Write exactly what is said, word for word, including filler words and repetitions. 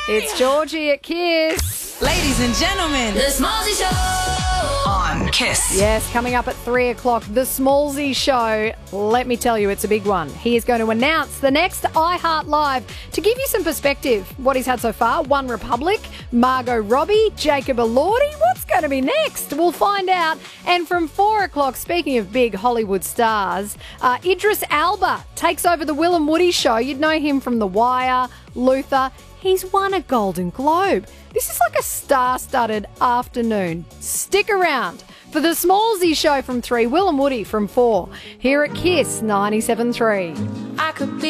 It's Georgie at Kiss. Ladies and gentlemen, The Smallsy Show on Kiss. Yes, coming up at three o'clock, The Smallsy Show. Let me tell you, it's a big one. He is going to announce the next iHeart Live. To give you some perspective, what he's had so far, One Republic, Margot Robbie, Jacob Elordi. What's going to be next? We'll find out. And from four o'clock, speaking of big Hollywood stars, uh, Idris Elba takes over the Will and Woody Show. You'd know him from The Wire, Luther. He's won a Golden Globe. This is like a star-studded afternoon. Stick around for the Smallsy Show from three, Will and Woody from four, here at Kiss ninety-seven point three. I could be